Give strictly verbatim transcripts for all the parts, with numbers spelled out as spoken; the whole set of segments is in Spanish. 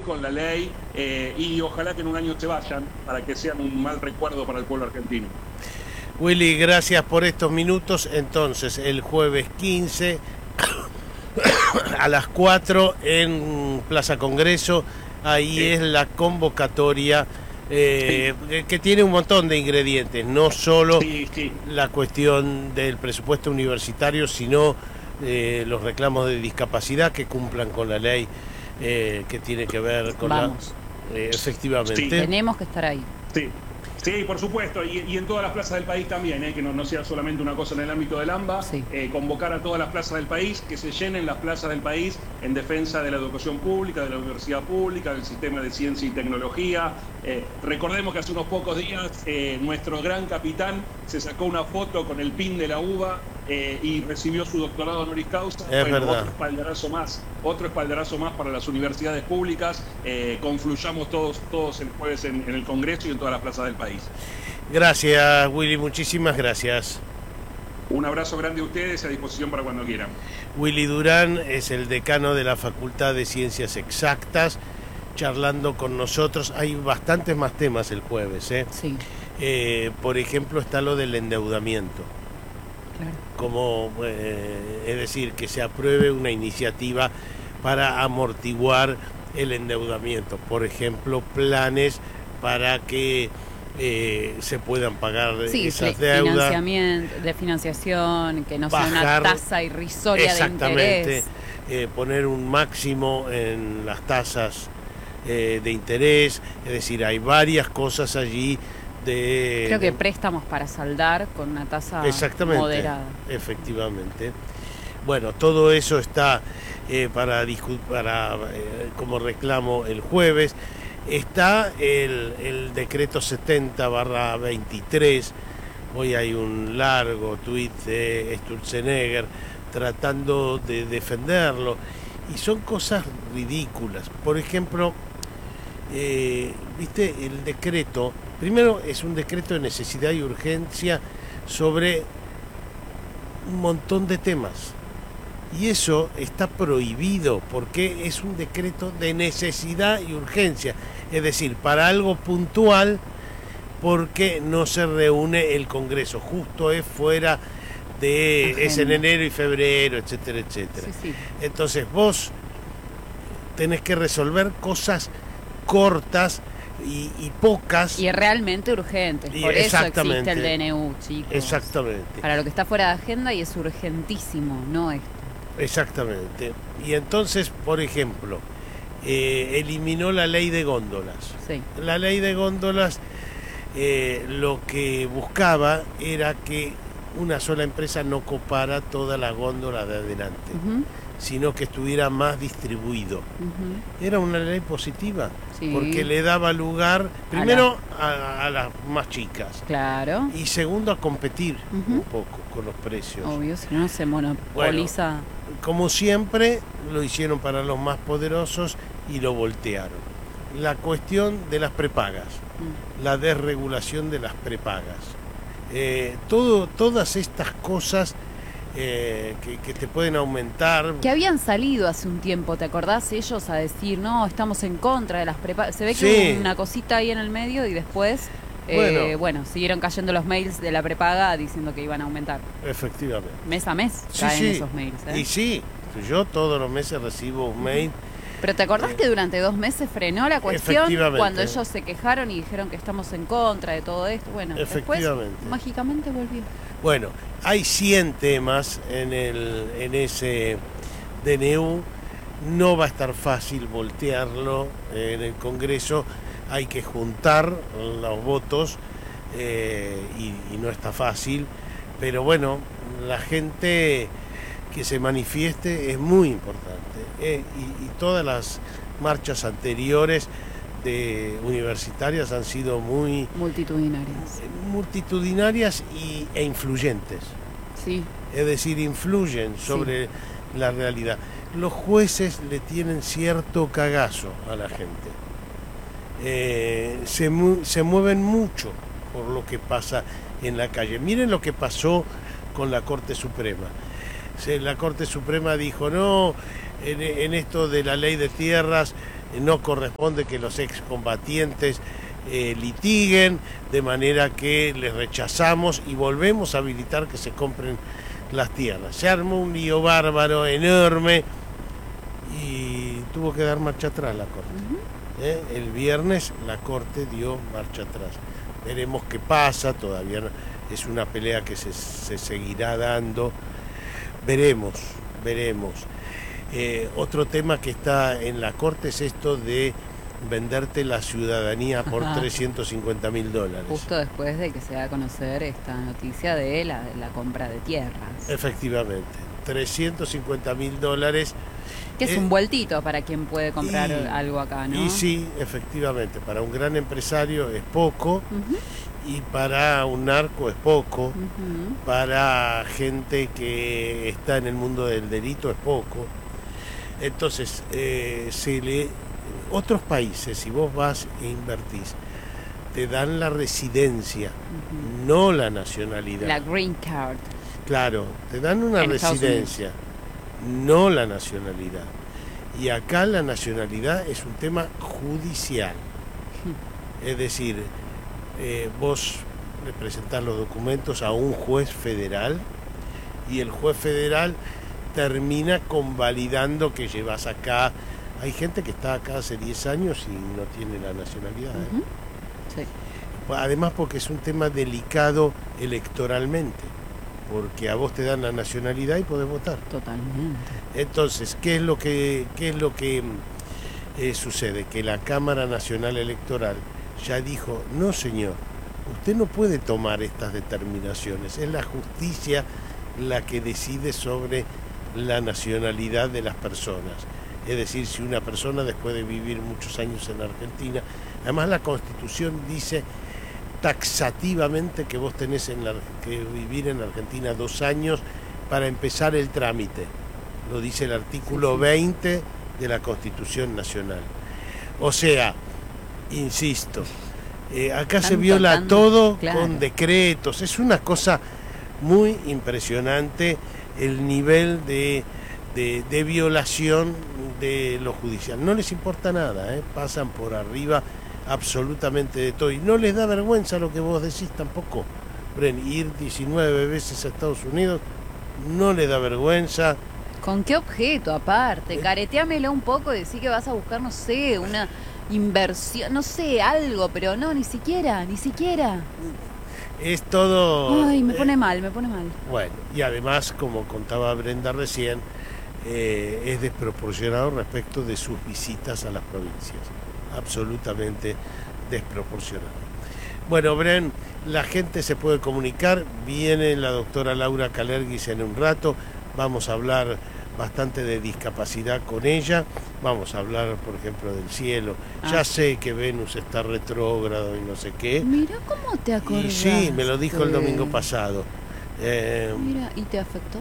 con la ley eh, y ojalá que en un año se vayan para que sean un mal recuerdo para el pueblo argentino. Willy, gracias por estos minutos. Entonces, el jueves quince a las cuatro en Plaza Congreso, ahí sí. Es la convocatoria eh, sí. que tiene un montón de ingredientes, no solo sí, sí. la cuestión del presupuesto universitario, sino eh, los reclamos de discapacidad que cumplan con la ley eh, que tiene que ver con Vamos. la... Eh, efectivamente. Sí. Tenemos que estar ahí. Sí. Sí, por supuesto, y, y en todas las plazas del país también, ¿eh? que no, no sea solamente una cosa en el ámbito del AMBA, sí. eh, convocar a todas las plazas del país, que se llenen las plazas del país en defensa de la educación pública, de la universidad pública, del sistema de ciencia y tecnología. Eh, recordemos que hace unos pocos días eh, nuestro gran capitán se sacó una foto con el pin de la UBA eh, y recibió su doctorado honoris causa. Es bueno, verdad. Otro espaldarazo más, otro espaldarazo más para las universidades públicas. Eh, confluyamos todos, todos el jueves en, en el Congreso y en todas las plazas del país. Gracias, Willy, muchísimas gracias. Un abrazo grande a ustedes, a disposición para cuando quieran. Willy Durán es el decano de la Facultad de Ciencias Exactas, charlando con nosotros. Hay bastantes más temas el jueves, ¿eh? Sí. Eh, por ejemplo, está lo del endeudamiento. Claro. Como, eh, es decir, que se apruebe una iniciativa para amortiguar el endeudamiento. Por ejemplo, planes para que eh, se puedan pagar sí, esas deudas. Financiamiento, de financiación, que no bajar, sea una tasa irrisoria de interés. Eh, poner un máximo en las tasas eh, de interés. Es decir, hay varias cosas allí. De, Creo que préstamos para saldar con una tasa exactamente, moderada. Efectivamente. Bueno, todo eso está eh, para, para eh, como reclamo el jueves. Está el, el decreto setenta barra veintitrés. Hoy hay un largo tuit de Sturzenegger tratando de defenderlo. Y son cosas ridículas. Por ejemplo, eh, viste, el decreto... Primero, es un decreto de necesidad y urgencia sobre un montón de temas. Y eso está prohibido porque es un decreto de necesidad y urgencia. Es decir, para algo puntual, porque no se reúne el Congreso. Justo es fuera de... Agenda. Es en enero y febrero, etcétera, etcétera. Sí, sí. Entonces vos tenés que resolver cosas cortas Y, y pocas y realmente urgentes, por eso existe el D N U, chicos. Exactamente. Para lo que está fuera de agenda y es urgentísimo, no esto. Exactamente. Y entonces, por ejemplo, eh, eliminó la ley de góndolas. Sí. La ley de góndolas eh, lo que buscaba era que una sola empresa no copara toda la góndola de adelante, uh-huh. sino que estuviera más distribuido. Uh-huh. Era una ley positiva, sí. porque le daba lugar, primero, a, la... a, a las más chicas. Claro. Y segundo, a competir uh-huh. un poco con los precios. Obvio, si no se monopoliza. Bueno, como siempre, lo hicieron para los más poderosos y lo voltearon. La cuestión de las prepagas, uh-huh. la desregulación de las prepagas. Eh, todo, todas estas cosas eh, que, que te pueden aumentar. Que habían salido hace un tiempo, ¿te acordás? Ellos a decir, no, estamos en contra de las prepagas. Se ve que sí. hubo una cosita ahí en el medio y después, bueno. Eh, bueno, siguieron cayendo los mails de la prepaga diciendo que iban a aumentar. Efectivamente. Mes a mes sí, caen sí. esos mails. ¿eh? Y sí, yo todos los meses recibo un mail. Pero ¿te acordás eh, que durante dos meses frenó la cuestión cuando ellos se quejaron y dijeron que estamos en contra de todo esto? Bueno, después mágicamente volvió. Bueno, hay cien temas en, el, en ese D N U, no va a estar fácil voltearlo en el Congreso, hay que juntar los votos eh, y, y no está fácil, pero bueno, la gente que se manifieste es muy importante. Eh, y, y todas las marchas anteriores de universitarias han sido muy multitudinarias, eh, multitudinarias y, e influyentes. Sí. Es decir, influyen sobre sí. la realidad. Los jueces le tienen cierto cagazo a la gente. Eh, se, mu se mueven mucho por lo que pasa en la calle. Miren lo que pasó con la Corte Suprema. La Corte Suprema dijo, no, en, en esto de la ley de tierras no corresponde que los excombatientes eh, litiguen, de manera que les rechazamos y volvemos a habilitar que se compren las tierras. Se armó un lío bárbaro, enorme, y tuvo que dar marcha atrás la Corte. Uh-huh. ¿Eh? El viernes la Corte dio marcha atrás. Veremos qué pasa, todavía no, es una pelea que se, se seguirá dando. Veremos, veremos. Eh, otro tema que está en la Corte es esto de venderte la ciudadanía por Ajá. trescientos cincuenta mil dólares. Justo después de que se va a conocer esta noticia de la, la compra de tierras. Efectivamente, trescientos cincuenta mil dólares. Que es eh, un vueltito para quien puede comprar y, algo acá, ¿no? Y sí, efectivamente, para un gran empresario es poco, uh-huh. y para un narco es poco, uh-huh. para gente que está en el mundo del delito es poco. Entonces, eh, se le... otros países, si vos vas e invertís, te dan la residencia, uh-huh. no la nacionalidad. La green card. Claro, te dan una en residencia, no la nacionalidad. Y acá la nacionalidad es un tema judicial. Uh-huh. Es decir, eh, vos le presentás los documentos a un juez federal y el juez federal termina convalidando que llevas acá. Hay gente que está acá hace diez años y no tiene la nacionalidad. ¿eh? Uh-huh. Sí. Además porque es un tema delicado electoralmente, porque a vos te dan la nacionalidad y podés votar. Totalmente. Entonces, ¿qué es lo que, qué es lo que eh, sucede? Que la Cámara Nacional Electoral ya dijo, no señor, usted no puede tomar estas determinaciones, es la justicia la que decide sobre la nacionalidad de las personas. Es decir, si una persona después de vivir muchos años en Argentina, además la Constitución dice taxativamente que vos tenés en la, que vivir en Argentina dos años para empezar el trámite. Lo dice el artículo sí, sí. veinte de la Constitución Nacional. O sea, insisto, eh, acá tanto, se viola tanto, todo claro. con decretos. Es una cosa muy impresionante el nivel de... De, de violación de lo judicial. No les importa nada, ¿eh? Pasan por arriba absolutamente de todo. Y no les da vergüenza lo que vos decís tampoco. Bren, ir diecinueve veces a Estados Unidos no les da vergüenza. ¿Con qué objeto aparte? ¿Eh? Careteámelo un poco y decir que vas a buscar, no sé, una inversión, no sé, algo, pero no, ni siquiera, ni siquiera. Es todo... Ay, me pone eh, mal, me pone mal. Bueno, y además, como contaba Brenda recién, Eh, es desproporcionado respecto de sus visitas a las provincias, absolutamente desproporcionado. Bueno, Bren, la gente se puede comunicar, viene la doctora Laura Kalergis en un rato, vamos a hablar bastante de discapacidad con ella, vamos a hablar, por ejemplo, del cielo. Ah. Ya sé que Venus está retrógrado y no sé qué. Mira cómo te acordás. Y sí, me lo dijo el domingo pasado. Eh, Mira, ¿y te afectó?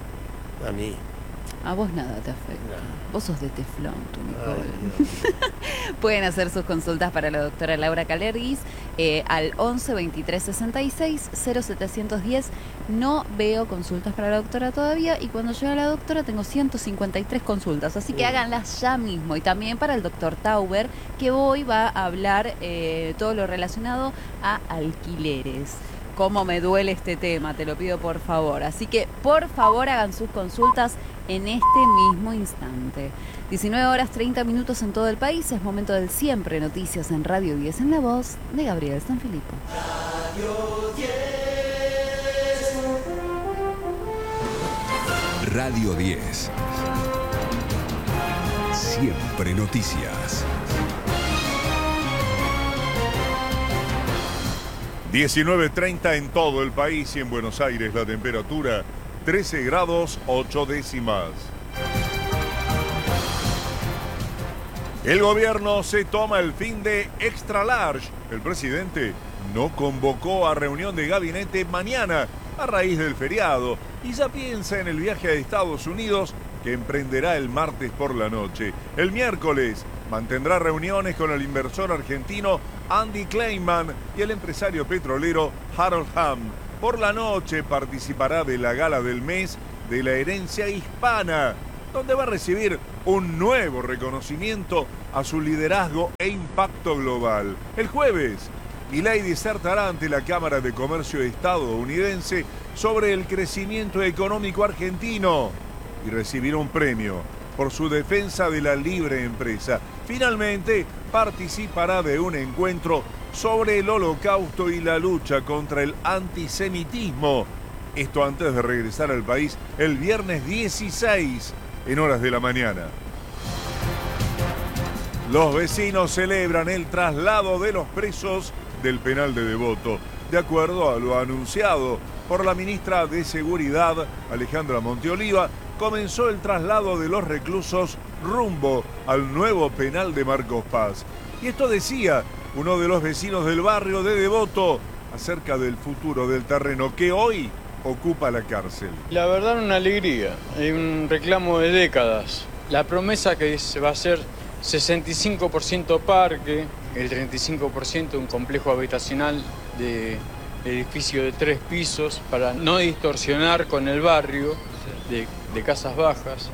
A mí. A vos nada te afecta. No. Vos sos de teflón, tú, Nicole. Pueden hacer sus consultas para la doctora Laura Kalergis eh, al once veintitrés sesenta y seis cero setecientos diez. No veo consultas para la doctora todavía y cuando llegue la doctora tengo ciento cincuenta y tres consultas. Así que uh. háganlas ya mismo. Y también para el doctor Tauber, que hoy va a hablar eh, todo lo relacionado a alquileres. Cómo me duele este tema, te lo pido por favor. Así que por favor hagan sus consultas en este mismo instante. diecinueve horas treinta minutos en todo el país. Es momento del Siempre Noticias en Radio diez, en la voz de Gabriel Sanfilippo. Radio diez. Radio diez. Siempre Noticias. diecinueve treinta en todo el país y en Buenos Aires la temperatura trece grados ocho décimas. El gobierno se toma el fin de extra large. El presidente no convocó a reunión de gabinete mañana a raíz del feriado y ya piensa en el viaje a Estados Unidos que emprenderá el martes por la noche. El miércoles mantendrá reuniones con el inversor argentino Andy Kleinman y el empresario petrolero Harold Hamm. Por la noche participará de la gala del mes de la herencia hispana. donde va a recibir un nuevo reconocimiento a su liderazgo e impacto global. El jueves, Milei disertará ante la Cámara de Comercio estadounidense sobre el crecimiento económico argentino y recibirá un premio por su defensa de la libre empresa. Finalmente, participará de un encuentro sobre el Holocausto y la lucha contra el antisemitismo. Esto antes de regresar al país el viernes dieciséis en horas de la mañana. Los vecinos celebran el traslado de los presos del penal de Devoto, de acuerdo a lo anunciado por la ministra de Seguridad, Alejandra Monteoliva. Comenzó el traslado de los reclusos rumbo al nuevo penal de Marcos Paz. Y esto decía uno de los vecinos del barrio de Devoto acerca del futuro del terreno que hoy ocupa la cárcel. La verdad, una alegría, hay un reclamo de décadas. La promesa que se va a hacer sesenta y cinco por ciento parque, el treinta y cinco por ciento un complejo habitacional de edificio de tres pisos para no distorsionar con el barrio de, de casas bajas.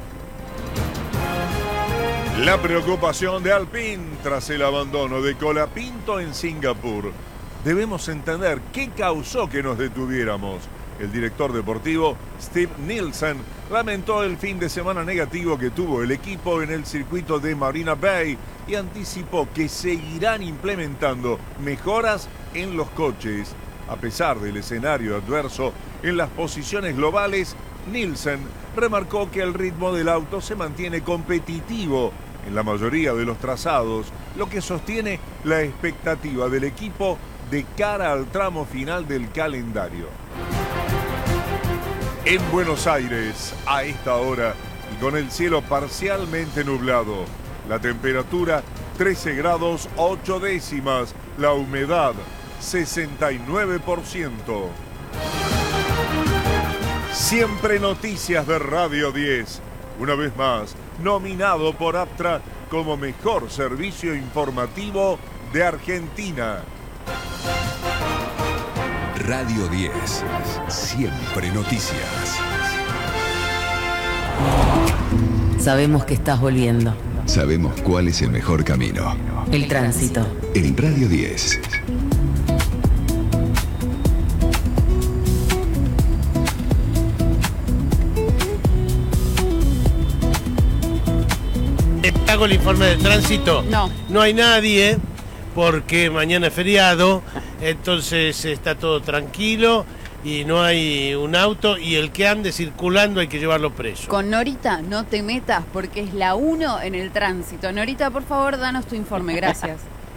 La preocupación de Alpine tras el abandono de Colapinto en Singapur. Debemos entender qué causó que nos detuviéramos. El director deportivo, Steve Nielsen, lamentó el fin de semana negativo que tuvo el equipo en el circuito de Marina Bay y anticipó que seguirán implementando mejoras en los coches. A pesar del escenario adverso en las posiciones globales, Nielsen remarcó que el ritmo del auto se mantiene competitivo en la mayoría de los trazados, lo que sostiene la expectativa del equipo de cara al tramo final del calendario. En Buenos Aires, a esta hora, y con el cielo parcialmente nublado, la temperatura trece grados ocho décimas, la humedad sesenta y nueve por ciento. Siempre noticias de Radio diez, una vez más, nominado por Aptra como mejor servicio informativo de Argentina. Radio diez, siempre noticias. Sabemos que estás volviendo. Sabemos cuál es el mejor camino. El tránsito. En Radio diez. Hago el informe de tránsito. No. No hay nadie, porque mañana es feriado, entonces está todo tranquilo y no hay un auto, y el que ande circulando hay que llevarlo preso. Con Norita no te metas porque es la uno en el tránsito. Norita, por favor, danos tu informe, gracias.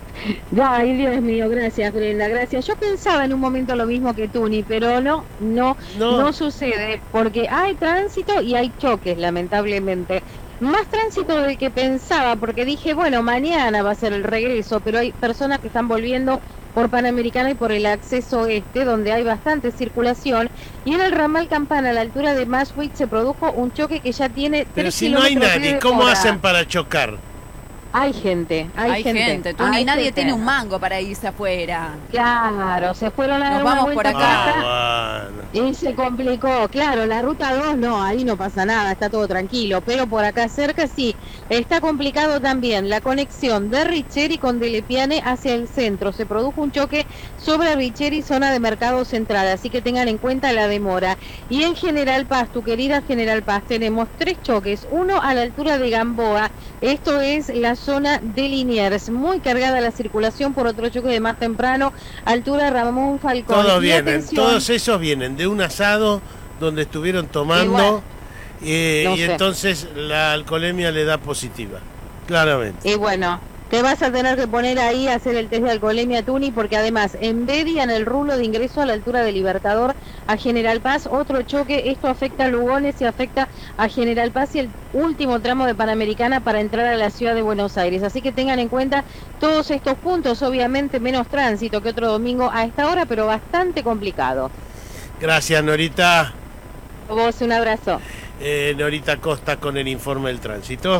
Ay, Dios mío, gracias, Brenda, gracias. Yo pensaba en un momento lo mismo que Tuni, pero no, no, no, no sucede, porque hay tránsito y hay choques, lamentablemente. Más tránsito del que pensaba, porque dije, bueno, mañana va a ser el regreso, pero hay personas que están volviendo por Panamericana y por el acceso este, donde hay bastante circulación, y en el ramal Campana, a la altura de Mashwick, se produjo un choque que ya tiene Pero tres si no hay kilómetros nadie, de ¿cómo hora. hacen para chocar? Hay gente, hay, Hay gente. gente, tú, hay ni nadie gente. tiene un mango para irse afuera. Claro, se fueron a dar Nos una vamos por vuelta acá. acá. Ah, bueno. Y se complicó, claro, la ruta dos no, ahí no pasa nada, está todo tranquilo, pero por acá cerca sí, está complicado también la conexión de Richeri con Delepiane hacia el centro. Se produjo un choque sobre Richeri, zona de Mercado Central, así que tengan en cuenta la demora. Y en General Paz, tu querida General Paz, tenemos tres choques, uno a la altura de Gamboa, esto es la zona de Liniers, muy cargada la circulación por otro choque de más temprano, altura Ramón Falcón. Todos Y vienen, atención, todos esos vienen de un asado donde estuvieron tomando, eh, no y sé. entonces la alcoholemia le da positiva, claramente. Y bueno, te vas a tener que poner ahí a hacer el test de alcoholemia, Tuni, porque además embedian el rulo de ingreso a la altura de Libertador a General Paz, otro choque, esto afecta a Lugones y afecta a General Paz y el último tramo de Panamericana para entrar a la ciudad de Buenos Aires. Así que tengan en cuenta todos estos puntos, obviamente menos tránsito que otro domingo a esta hora, pero bastante complicado. Gracias, Norita. A vos un abrazo. Eh, Norita Costa con el informe del tránsito.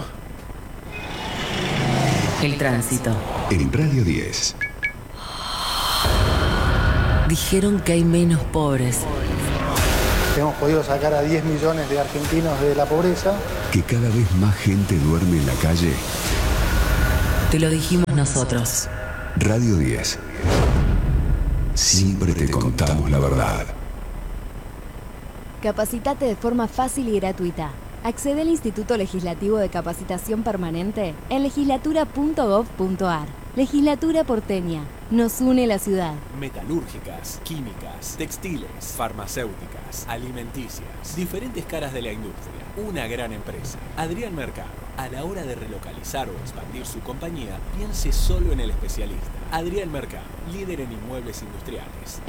El tránsito. En Radio diez. Dijeron que hay menos pobres. Hemos podido sacar a diez millones de argentinos de la pobreza que cada vez más gente duerme en la calle? Te lo dijimos nosotros. Radio diez. Siempre te contamos la verdad. Capacitate de forma fácil y gratuita. Accede al Instituto Legislativo de Capacitación Permanente en legislatura punto gov punto ar. Legislatura porteña. Nos une la ciudad. Metalúrgicas, químicas, textiles, farmacéuticas, alimenticias. Diferentes caras de la industria. Una gran empresa. Adrián Mercado. A la hora de relocalizar o expandir su compañía, piense solo en el especialista. Adrián Mercado, líder en inmuebles industriales.